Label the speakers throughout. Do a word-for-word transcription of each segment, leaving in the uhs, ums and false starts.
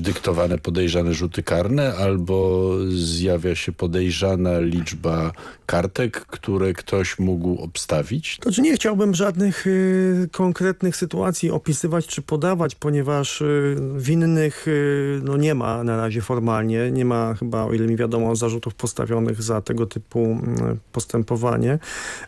Speaker 1: dyktowane podejrzane rzuty karne, albo zjawia się podejrzana liczba kartek, które ktoś mógł obstawić?
Speaker 2: Znaczy nie chciałbym żadnych y, konkretnych sytuacji opisywać czy podawać, ponieważ y, winnych y, no nie ma na razie formalnie. Nie ma chyba, o ile mi wiadomo, zarzutów postawionych za tego typu y, postępowanie.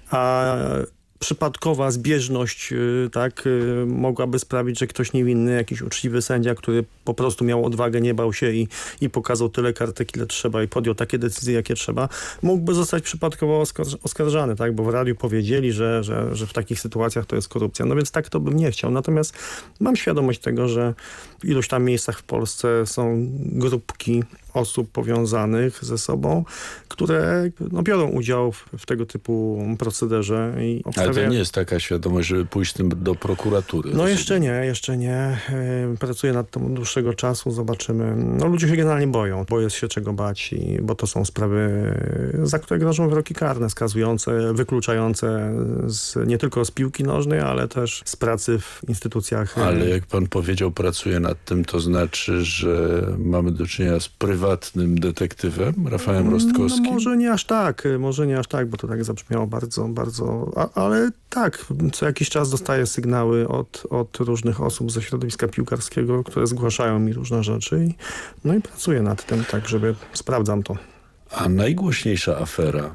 Speaker 2: A przypadkowa zbieżność tak, mogłaby sprawić, że ktoś niewinny, jakiś uczciwy sędzia, który po prostu miał odwagę, nie bał się i, i pokazał tyle kartek, ile trzeba i podjął takie decyzje, jakie trzeba, mógłby zostać przypadkowo oskarż oskarżany, tak, bo w radiu powiedzieli, że, że, że w takich sytuacjach to jest korupcja. No więc tak to bym nie chciał. Natomiast mam świadomość tego, że w iluś tam miejscach w Polsce są grupki osób powiązanych ze sobą, które no, biorą udział w, w tego typu procederze. I
Speaker 1: Ale to nie jest taka świadomość, żeby pójść z tym do prokuratury.
Speaker 2: No jeszcze nie, jeszcze nie. Pracuję nad tym od dłuższego czasu, zobaczymy. No ludzie się generalnie boją, boją się czego bać, i, bo to są sprawy, za które grożą wyroki karne, skazujące, wykluczające z, nie tylko z piłki nożnej, ale też z pracy w instytucjach.
Speaker 1: Ale jak pan powiedział, pracuje nad tym, to znaczy, że mamy do czynienia z prywatnym detektywem, Rafałem Rostkowskim?
Speaker 2: No może nie aż tak, może nie aż tak, bo to tak zabrzmiało bardzo, bardzo, a, ale tak, co jakiś czas dostaję sygnały od, od różnych osób ze środowiska piłkarskiego, które zgłaszają mi różne rzeczy i, no i pracuję nad tym, tak, żeby sprawdzam to.
Speaker 1: A najgłośniejsza afera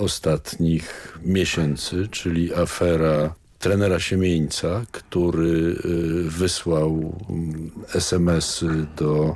Speaker 1: ostatnich miesięcy, czyli afera trenera Siemieńca, który wysłał es em esy do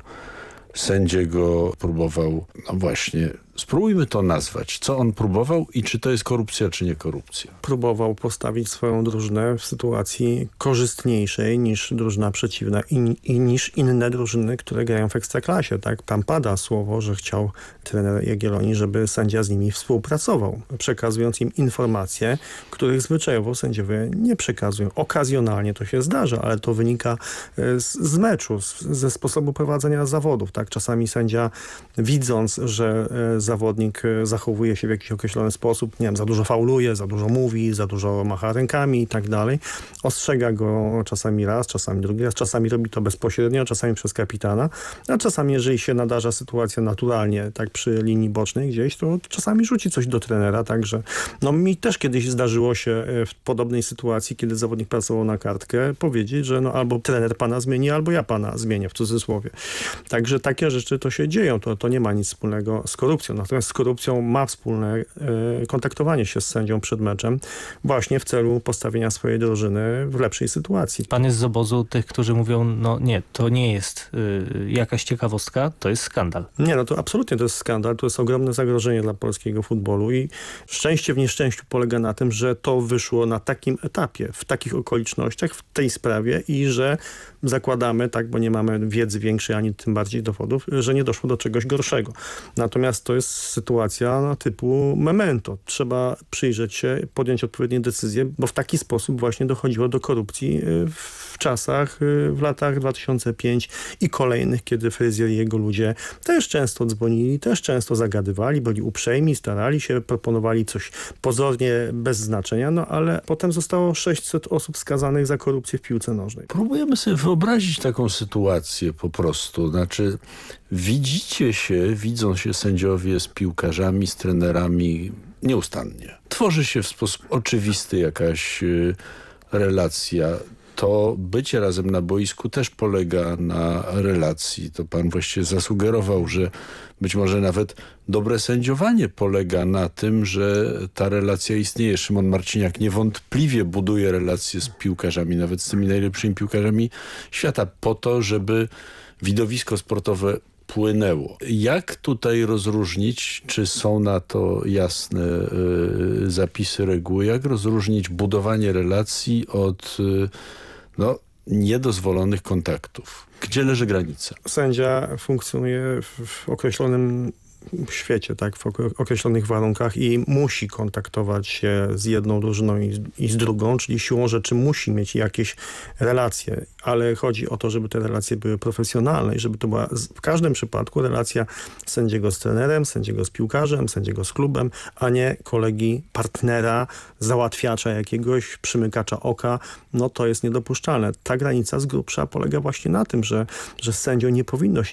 Speaker 1: sędziego, próbował, no właśnie, spróbujmy to nazwać. Co on próbował i czy to jest korupcja, czy nie korupcja?
Speaker 2: Próbował postawić swoją drużynę w sytuacji korzystniejszej niż drużyna przeciwna i, i niż inne drużyny, które grają w Ekstraklasie. Tak? Tam pada słowo, że chciał trener Jagiellonii, żeby sędzia z nimi współpracował, przekazując im informacje, których zwyczajowo sędziowie nie przekazują. Okazjonalnie to się zdarza, ale to wynika z, z meczu, z, ze sposobu prowadzenia zawodów. Tak? Czasami sędzia, widząc, że zawodnik zachowuje się w jakiś określony sposób, nie wiem, za dużo fauluje, za dużo mówi, za dużo macha rękami i tak dalej. Ostrzega go czasami raz, czasami drugi raz, czasami robi to bezpośrednio, czasami przez kapitana, a czasami, jeżeli się nadarza sytuacja naturalnie, tak przy linii bocznej gdzieś, to czasami rzuci coś do trenera, także no mi też kiedyś zdarzyło się w podobnej sytuacji, kiedy zawodnik pracował na kartkę, powiedzieć, że no albo trener pana zmieni, albo ja pana zmienię, w cudzysłowie. Także takie rzeczy to się dzieją, to, to nie ma nic wspólnego z korupcją. Natomiast z korupcją ma wspólne y, kontaktowanie się z sędzią przed meczem właśnie w celu postawienia swojej drużyny w lepszej sytuacji.
Speaker 3: Pan jest z obozu tych, którzy mówią, no nie, to nie jest y, jakaś ciekawostka, to jest skandal.
Speaker 2: Nie, no to absolutnie to jest skandal, to jest ogromne zagrożenie dla polskiego futbolu i szczęście w nieszczęściu polega na tym, że to wyszło na takim etapie, w takich okolicznościach, w tej sprawie i że zakładamy, tak, bo nie mamy wiedzy większej, ani tym bardziej dowodów, że nie doszło do czegoś gorszego. Natomiast to jest sytuacja typu memento. Trzeba przyjrzeć się, podjąć odpowiednie decyzje, bo w taki sposób właśnie dochodziło do korupcji w czasach, w latach dwa tysiące piątym i kolejnych, kiedy Fryzjer i jego ludzie też często dzwonili, też często zagadywali, byli uprzejmi, starali się, proponowali coś pozornie bez znaczenia, no ale potem zostało sześćset osób skazanych za korupcję w piłce nożnej.
Speaker 1: Próbujemy sobie wyobrazić taką sytuację po prostu. Znaczy, widzicie się, widzą się sędziowie z piłkarzami, z trenerami nieustannie. Tworzy się w sposób oczywisty jakaś y, relacja. To bycie razem na boisku też polega na relacji. To pan właściwie zasugerował, że być może nawet dobre sędziowanie polega na tym, że ta relacja istnieje. Szymon Marciniak niewątpliwie buduje relacje z piłkarzami, nawet z tymi najlepszymi piłkarzami świata, po to, żeby widowisko sportowe płynęło. Jak tutaj rozróżnić, czy są na to jasne y, zapisy, reguły, jak rozróżnić budowanie relacji od y, no, niedozwolonych kontaktów? Gdzie leży granica?
Speaker 2: Sędzia funkcjonuje w, w określonym świecie, tak, w określonych warunkach i musi kontaktować się z jedną drużyną i, i z drugą, czyli siłą rzeczy musi mieć jakieś relacje, ale chodzi o to, żeby te relacje były profesjonalne i żeby to była w każdym przypadku relacja sędziego z trenerem, sędziego z piłkarzem, sędziego z klubem, a nie kolegi, partnera, załatwiacza jakiegoś, przymykacza oka. No to jest niedopuszczalne. Ta granica z grubsza polega właśnie na tym, że, że z sędzią nie powinno się